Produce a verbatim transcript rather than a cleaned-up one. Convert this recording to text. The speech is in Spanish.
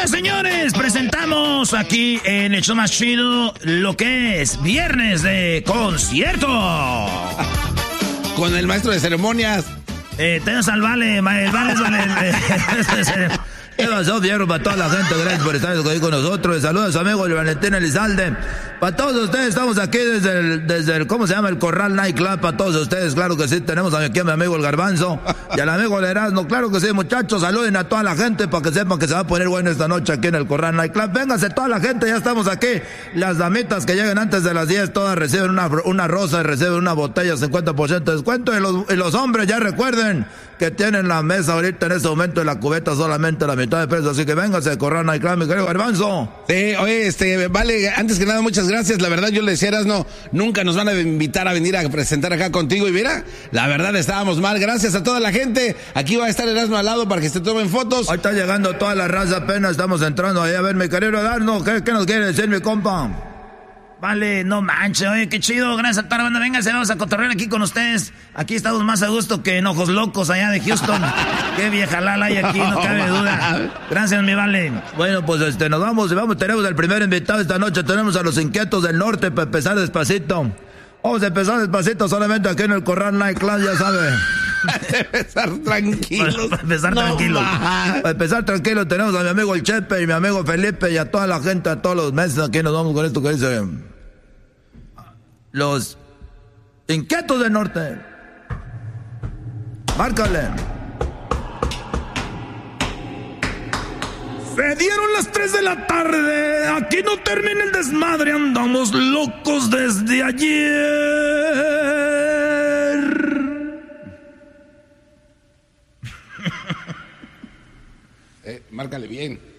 Señoras, señores, presentamos aquí en el show más chido lo que es viernes de concierto. Con el maestro de ceremonias. Eh, tenemos al Vale, el Vale, vale. ¿Qué pasó, fierro? Para toda la gente, gracias por estar aquí con nosotros. Saludos a su amigo Valentín Elizalde. Para todos ustedes, estamos aquí desde el, desde el, ¿cómo se llama? El Corral Night Club. Para todos ustedes, claro que sí. Tenemos aquí a mi amigo el Garbanzo y al amigo el Erasmo. Claro que sí, muchachos. Saluden a toda la gente para que sepan que se va a poner bueno esta noche aquí en el Corral Night Club. Véngase toda la gente, ya estamos aquí. Las damitas que lleguen antes de las diez, todas reciben una, una rosa y reciben una botella, cincuenta por ciento de descuento. Y los, y los hombres, ya recuerden que tienen la mesa ahorita en este momento de la cubeta solamente la mitad de precio, así que véngase a Corral Night Club, mi querido Garbanzo. Sí, oye, este, Vale, antes que nada, muchas gracias. La verdad, yo le decía, Erasno, nunca nos van a invitar a venir a presentar acá contigo. Y mira, la verdad, estábamos mal. Gracias a toda la gente. Aquí va a estar Erasno al lado para que se tomen fotos. Ahí está llegando toda la raza, apenas estamos entrando ahí. A ver, mi querido Erasno, ¿qué, qué nos quiere decir, mi compa? Vale, no manches, oye, qué chido, gracias a toda la banda, vénganse, vamos a cotorrear aquí con ustedes. Aquí estamos más a gusto que en Ojos Locos allá de Houston. Qué vieja lala hay aquí, no cabe duda. Gracias, mi Vale. Bueno, pues este, nos vamos y vamos, tenemos el primer invitado esta noche, tenemos a los Inquietos del Norte para empezar despacito. Vamos a empezar despacito solamente aquí en el Corral Night Club, ya sabe. empezar tranquilo. Para empezar no tranquilo. Más. Para empezar tranquilo tenemos a mi amigo el Chepe y mi amigo Felipe y a toda la gente, a todos los meses. Aquí nos vamos con esto que dice: Los Inquietos del Norte. Márcale. Se dieron las tres de la tarde. Aquí no termina el desmadre. Andamos locos desde ayer. Eh, márcale bien.